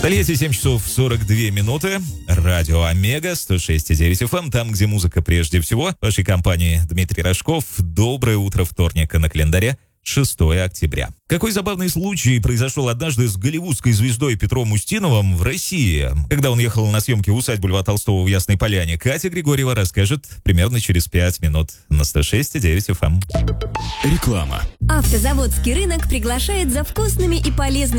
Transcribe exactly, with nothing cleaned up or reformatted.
Тольятти семь часов сорок две минуты. Радио Омега, сто шесть и девять эф эм, там, где музыка прежде всего. В вашей компании Дмитрий Рожков. Доброе утро вторника на календаре. шестое октября. Какой забавный случай произошел однажды с голливудской звездой Петром Устиновым в России. Когда он ехал на съемки в усадьбу Льва Толстого в Ясной Поляне, Катя Григорьева расскажет примерно через пять минут на сто шесть и девять эф эм. Реклама. Автозаводский рынок приглашает за вкусными и полезными